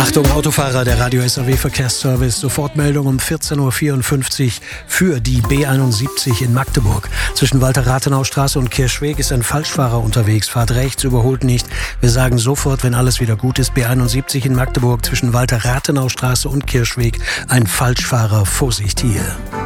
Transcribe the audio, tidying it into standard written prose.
Achtung, Autofahrer, der Radio SAW Verkehrsservice. Sofortmeldung um 14.54 Uhr für die B71 in Magdeburg. Zwischen Walter-Rathenau-Straße und Kirchweg ist ein Falschfahrer unterwegs. Fahrt rechts, überholt nicht. Wir sagen sofort, wenn alles wieder gut ist. B71 in Magdeburg zwischen Walter-Rathenau-Straße und Kirchweg. Ein Falschfahrer, Vorsicht hier.